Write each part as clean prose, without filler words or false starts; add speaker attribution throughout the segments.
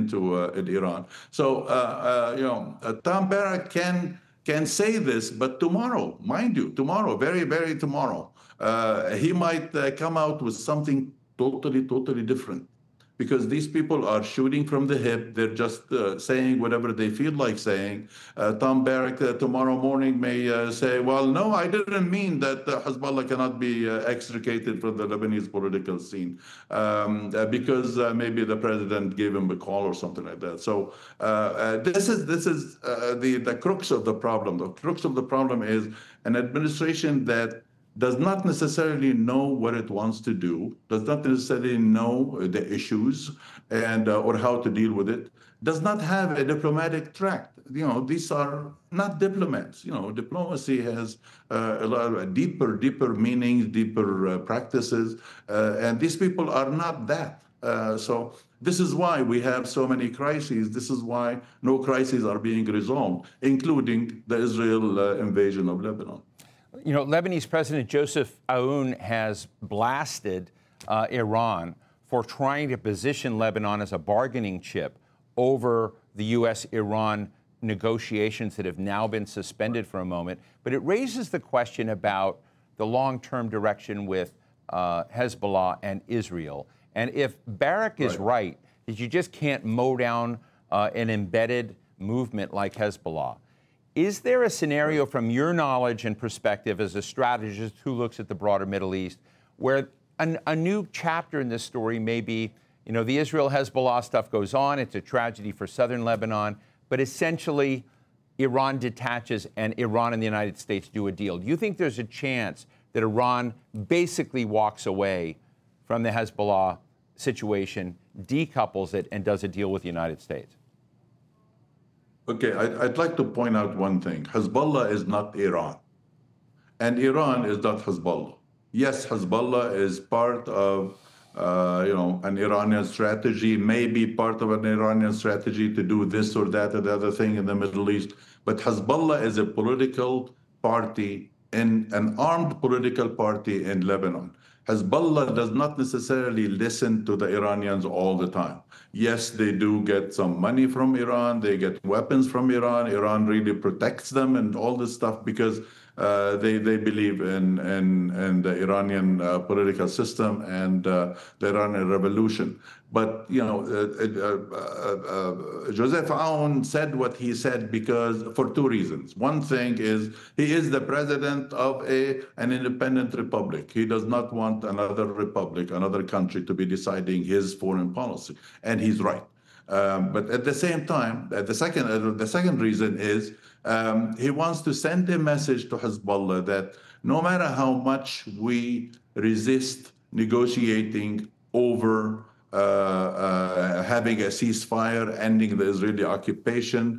Speaker 1: in Iran. So, Tom Barrack can say this, but tomorrow, mind you, tomorrow, very, very tomorrow, he might come out with something totally different. Because these people are shooting from the hip. They're just saying whatever they feel like saying. Tom Barrack tomorrow morning may say, well, no, I didn't mean that Hezbollah cannot be extricated from the Lebanese political scene because maybe the president gave him a call or something like that. So this is the crux of the problem. The crux of the problem is an administration that does not necessarily know what it wants to do, does not necessarily know the issues and or how to deal with it, does not have a diplomatic track. These are not diplomats. Diplomacy has a lot of deeper meanings, deeper practices, and these people are not that. So this is why we have so many crises. This is why no crises are being resolved, including the Israel invasion of Lebanon.
Speaker 2: Lebanese President Joseph Aoun has blasted Iran for trying to position Lebanon as a bargaining chip over the U.S.-Iran negotiations that have now been suspended for a moment. But it raises the question about the long-term direction with Hezbollah and Israel. And if Barrack is right, that you just can't mow down an embedded movement like Hezbollah, is there a scenario from your knowledge and perspective as a strategist who looks at the broader Middle East where a new chapter in this story may be, the Israel-Hezbollah stuff goes on, it's a tragedy for southern Lebanon, but essentially Iran detaches and Iran and the United States do a deal? Do you think there's a chance that Iran basically walks away from the Hezbollah situation, decouples it, and does a deal with the United States?
Speaker 1: Okay, I'd like to point out one thing. Hezbollah is not Iran, and Iran is not Hezbollah. Yes, Hezbollah is part of, an Iranian strategy, maybe part of an Iranian strategy to do this or that or the other thing in the Middle East. But Hezbollah is a political party, an armed political party in Lebanon. Hezbollah does not necessarily listen to the Iranians all the time. Yes, they do get some money from Iran. They get weapons from Iran. Iran really protects them and all this stuff because they believe in the Iranian political system and the Iranian revolution. But Joseph Aoun said what he said because for two reasons. One thing is he is the president of an independent republic. He does not want another republic, another country to be deciding his foreign policy, and he's right. But at the same time, the second reason is he wants to send a message to Hezbollah that no matter how much we resist negotiating over having a ceasefire, ending the Israeli occupation,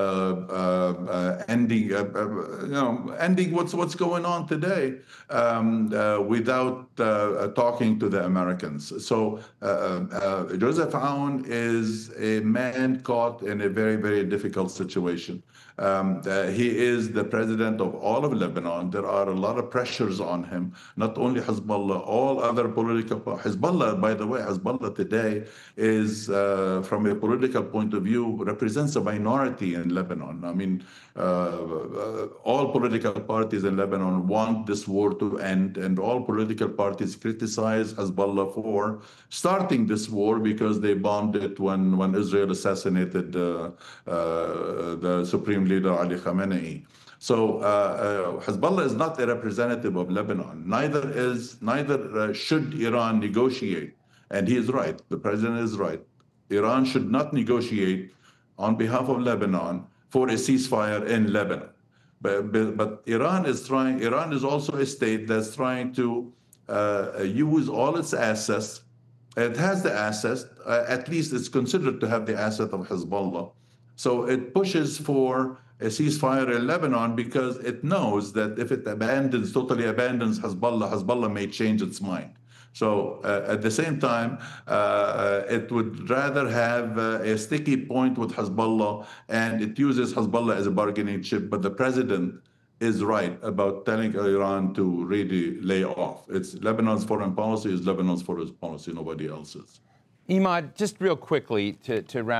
Speaker 1: ending what's going on today without talking to the Americans. So Joseph Aoun is a man caught in a very, very difficult situation. He is the president of all of Lebanon. There are a lot of pressures on him, not only Hezbollah, all other political... Hezbollah, by the way, Hezbollah today is, from a political point of view, represents a minority in Lebanon. I mean, all political parties in Lebanon want this war to end, and all political parties criticize Hezbollah for starting this war because they bombed it when Israel assassinated the Supreme Leader Ali Khamenei. So Hezbollah is not a representative of Lebanon. Neither should Iran negotiate. And he is right. The president is right. Iran should not negotiate on behalf of Lebanon for a ceasefire in Lebanon. But Iran is trying. Iran is also a state that's trying to use all its assets. It has the assets. At least it's considered to have the asset of Hezbollah. So it pushes for a ceasefire in Lebanon because it knows that if it totally abandons Hezbollah, Hezbollah may change its mind. So at the same time, it would rather have a sticky point with Hezbollah, and it uses Hezbollah as a bargaining chip. But the president is right about telling Iran to really lay off. It's Lebanon's foreign policy is Lebanon's foreign policy, nobody else's.
Speaker 2: Imad, just real quickly to wrap